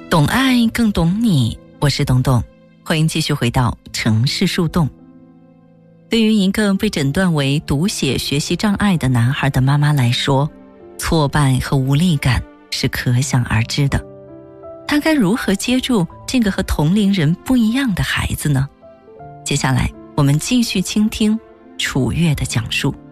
懂爱更懂你，我是董董，欢迎继续回到城市树洞。对于一个被诊断为读写学习障碍的男孩的妈妈来说，挫败和无力感是可想而知的。他该如何接住这个和同龄人不一样的孩子呢？接下来我们继续倾听楚月的讲述。